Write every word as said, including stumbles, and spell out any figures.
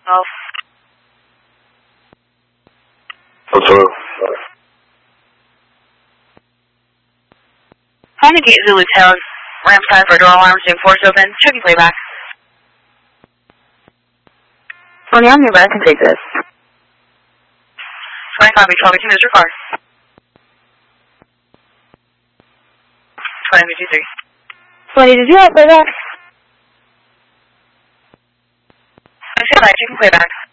twelve. Hello. Honda Gate Zulu Town. Ramp time for door alarms being forced open. Checking playback. On the Omni American take this. twenty copy, twelve eighteen, Mister Car. twenty fifty-three. twenty to zero, playback. I stand by, checking playback.